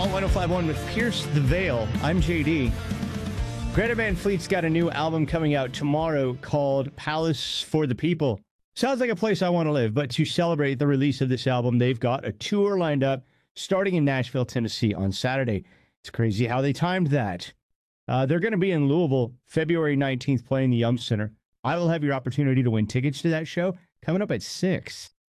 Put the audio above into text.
All 105.1 with Pierce the Veil. I'm JD. Greta Van Fleet's got a new album coming out tomorrow called Palace for the People. Sounds like a place I want to live, but to celebrate the release of this album, they've got a tour lined up starting in Nashville, Tennessee on Saturday. It's crazy how they timed that. They're going to be in Louisville February 19th playing the Yum Center. I will have your opportunity to win tickets to that show coming up at 6.